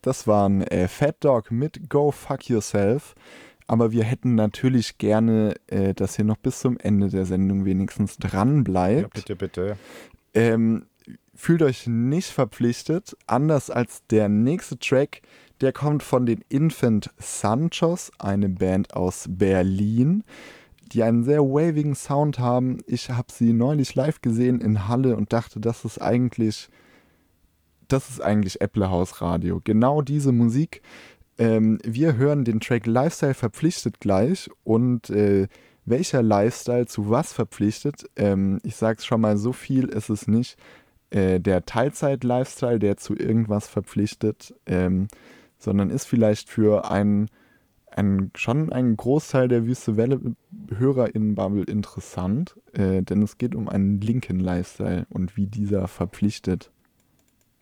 Das waren Fat Dog mit Go Fuck Yourself. Aber wir hätten natürlich gerne, dass ihr noch bis zum Ende der Sendung wenigstens dran bleibt. Ja, bitte, bitte. Fühlt euch nicht verpflichtet. Anders als der nächste Track, der kommt von den Infant Sanchos, eine Band aus Berlin, die einen sehr wavigen Sound haben. Ich habe sie neulich live gesehen in Halle und dachte, das ist eigentlich Apple House Radio. Genau diese Musik. Wir hören den Track Lifestyle verpflichtet gleich und welcher Lifestyle zu was verpflichtet. Ich sag's schon mal, so viel ist es nicht. Der Teilzeit-Lifestyle, der zu irgendwas verpflichtet, sondern ist vielleicht für schon einen Großteil der Wüste Welle-HörerInnen-Bubble interessant, denn es geht um einen linken Lifestyle und wie dieser verpflichtet.